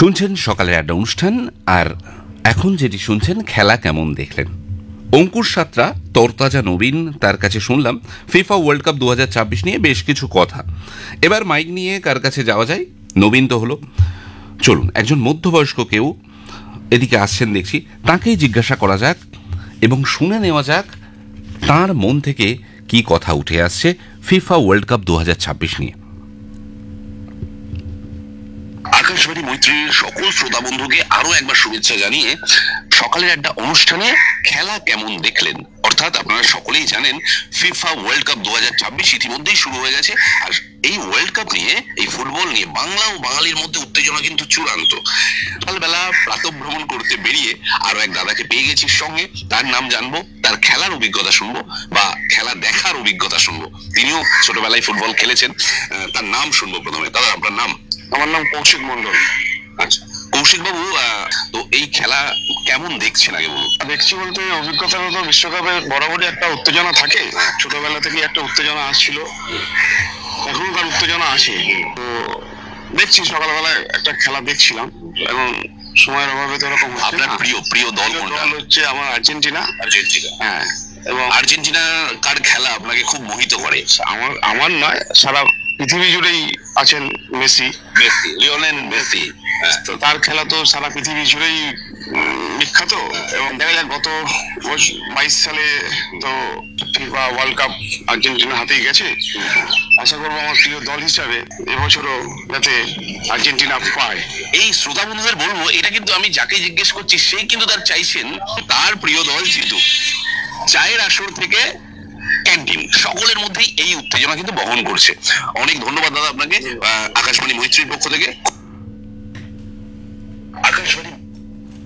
শুনছেন সকালের একটা অনুষ্ঠান, আর এখন যেটি শুনছেন খেলা কেমন দেখলেন। অঙ্কুশ সাত্রা তরতাজা নবীন, তার কাছে শুনলাম ফিফা ওয়ার্ল্ড কাপ 2026 নিয়ে বেশ কিছু কথা। এবার মাইক নিয়ে কার কাছে যাওয়া যায়? নবীন তো হলো, চলুন একজন মধ্যবয়স্ক কেউ এদিকে আসছেন দেখছি, তাকেই জিজ্ঞাসা করা যাক এবং শুনে নেওয়া যাক তার মন থেকে কি কথা উঠে আসছে ফিফা ওয়ার্ল্ড কাপ 2026 নিয়ে। আকাশবাণী মৈত্রীর সকল শ্রোতা বন্ধুকে আরো একবার শুভেচ্ছা জানিয়ে সকালের একটা অনুষ্ঠানে খেলা কেমন দেখলেন, অর্থাৎ আপনারা সকলেই জানেন ফিফা ওয়ার্ল্ড কাপ 2026 ইতিমধ্যেই শুরু হয়ে গেছে। আর এই ওয়ার্ল্ড কাপ নিয়ে, এই ফুটবল নিয়ে বাংলা ও বাঙালির মধ্যে উত্তেজনা কিন্তু চূড়ান্ত। সকালবেলা প্রাতঃভ্রমণ করতে বেরিয়ে আরো এক দাদাকে পেয়ে গেছি সঙ্গে, তার নাম জানবো, তার খেলার অভিজ্ঞতা শুনবো বা খেলা দেখার অভিজ্ঞতা শুনবো। তিনিও ছোটবেলায় ফুটবল খেলেছেন, তার নাম শুনবো। প্রথমে দাদা, আপনার নাম? আমার নাম কৌশিক মন্ডল। আচ্ছা কৌশিক বাবু, তো এই খেলা কেমন দেখছেন আগে বলুন। দেখছি বলতে অভিজ্ঞতার মতো বিশ্বকাপে বরাবরই একটা উত্তেজনা থাকে, ছোটবেলা থেকে একটা উত্তেজনা আসছিল, এখনো তার উত্তেজনা আছে। তো দেখছি সকালবেলায় একটা খেলা দেখছিলাম, এবং সময়ের অভাবে তো এরকম হচ্ছে আপনার না। প্রিয় প্রিয় দল প্রিয় কোনটা? দল হচ্ছে আমার আর্জেন্টিনা। আর্জেন্টিনা। হ্যাঁ, এবং আর্জেন্টিনা কার খেলা আপনাকে খুব মোহিত করে? আমার নয়, সারা পৃথিবী জুড়েই আছেন মেসি, মেসি, লিওনেল মেসি। তো তার খেলা তো সারা পৃথিবী জুড়েই বিখ্যাত। এবং দেখা যায় গত 22 সালে তো ফিফা ওয়ার্ল্ড কাপ আর্জেন্টিনার হাতেই গেছে। আশা করবো আমার প্রিয় দল হিসাবে এবছরও যাতে আর্জেন্টিনা পায়। এই শ্রোতা বন্ধুদের বলবো, এটা কিন্তু আমি যাকে জিজ্ঞেস করছি সেই কিন্তু তার চাইছেন তার প্রিয় দল জিতুক। চায়ের আসর থেকে ক্যান্টিন, সকলের মধ্যেই এই উত্তেজনা কিন্তু বহন করছে। অনেক ধন্যবাদ দাদা আপনাকে, আকাশবাণী মৈত্রীর পক্ষ থেকে। আকাশবাণী